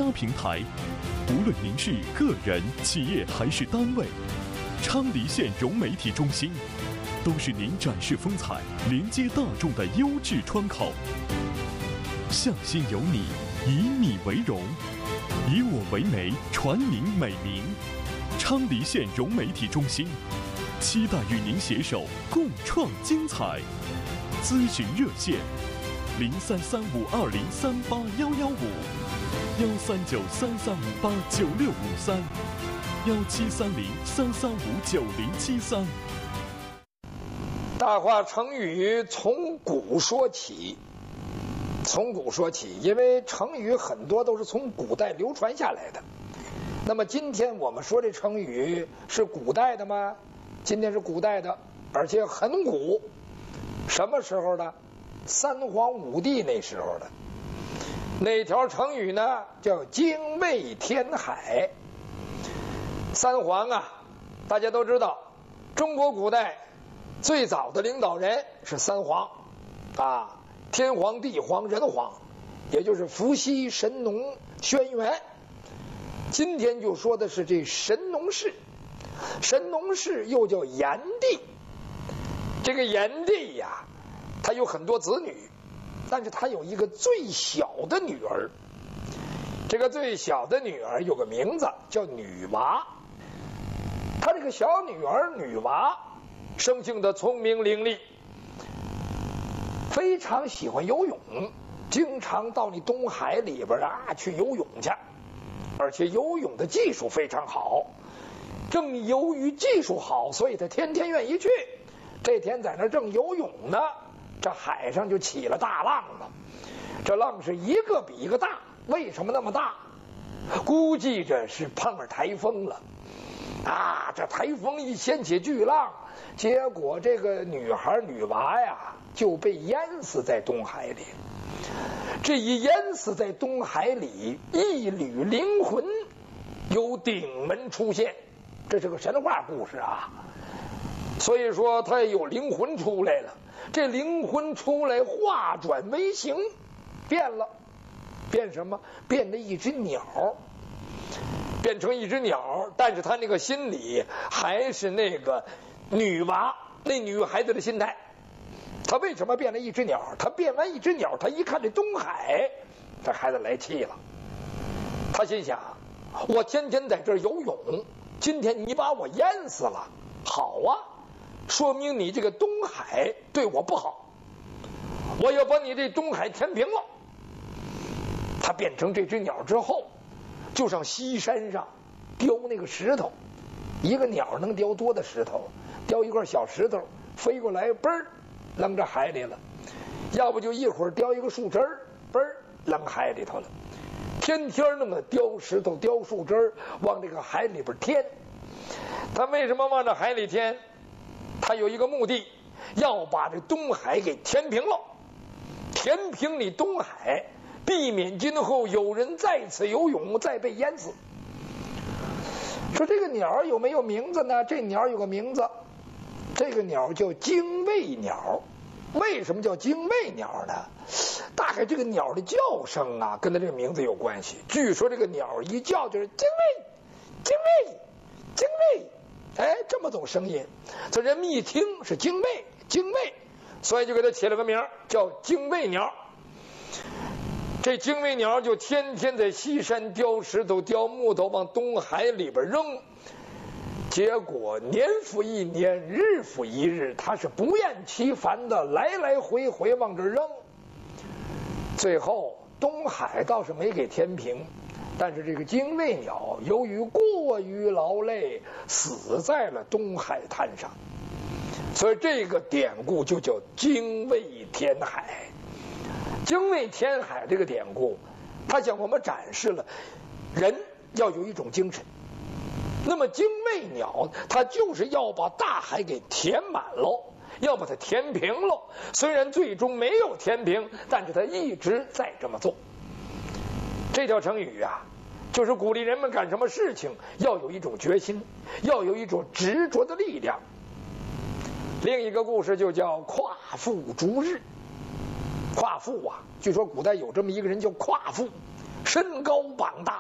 发平台。无论您是个人、企业还是单位，昌黎县融媒体中心都是您展示风采、连接大众的优质窗口。向心有你，以你为荣，以我为媒，传您美名。昌黎县融媒体中心期待与您携手共创精彩。咨询热线：033520381155，139335896053，1730-3359073。 大话成语从古说起，从古说起，因为成语很多都是从古代流传下来的。那么今天我们说这成语是古代的吗？今天是古代的，而且很古。什么时候的？三皇五帝那时候的。那条成语呢，叫精卫填海。三皇啊，大家都知道，中国古代最早的领导人是三皇啊，天皇、地皇、人皇，也就是伏羲、神农、轩辕。今天就说的是这神农氏。神农氏又叫炎帝。这个炎帝呀，他有很多子女，但是他有一个最小的女儿。这个最小的女儿有个名字叫女娃。他这个小女儿女娃生性的聪明伶俐，非常喜欢游泳，经常到你东海里边啊去游泳去，而且游泳的技术非常好。正由于技术好，所以他天天愿意去。这天在那正游泳呢，这海上就起了大浪了。这浪是一个比一个大，为什么那么大？估计这是碰上台风了啊！这台风一掀起巨浪，结果这个女孩女娃呀就被淹死在东海里。这一淹死在东海里，一缕灵魂由顶门出现，这是个神话故事啊。所以说他有灵魂出来了，这灵魂出来化转为形，变了，变什么？变了一只鸟，变成一只鸟，但是他那个心里还是那个女娃，那女孩子的心态。他为什么变了一只鸟？他变完一只鸟，他一看这东海，这孩子来气了。他心想，我天天在这儿游泳，今天你把我淹死了，好啊，说明你这个东海对我不好，我要把你这东海填平了。他变成这只鸟之后，就上西山上叼那个石头，一个鸟能叼多的石头？叼一块小石头飞过来，嘣儿扔这海里了；要不就一会儿叼一个树枝儿，嘣儿扔海里头了。天天那么叼石头、叼树枝往这个海里边填。他为什么往这海里填？他有一个目的，要把这东海给填平了，填平你东海，避免今后有人再次游泳再被淹死。说这个鸟有没有名字呢？这鸟有个名字，这个鸟叫精卫鸟。为什么叫精卫鸟呢？大概这个鸟的叫声啊，跟它这个名字有关系。据说这个鸟一叫就是精卫，精卫，精卫，哎，这么种声音，这人们一听是精卫，精卫，所以就给它起了个名叫精卫鸟。这精卫鸟就天天在西山叼石头、叼木头往东海里边扔，结果年复一年，日复一日，它是不厌其烦的来来回回往这扔。最后东海倒是没给填平，但是这个精卫鸟由于过于劳累，死在了东海滩上，所以这个典故就叫精卫填海。精卫填海这个典故，它向我们展示了人要有一种精神。那么精卫鸟它就是要把大海给填满喽，要把它填平喽。虽然最终没有填平，但是它一直在这么做。这条成语啊，就是鼓励人们干什么事情要有一种决心，要有一种执着的力量。另一个故事就叫夸父逐日。夸父啊，据说古代有这么一个人叫夸父，身高膀大，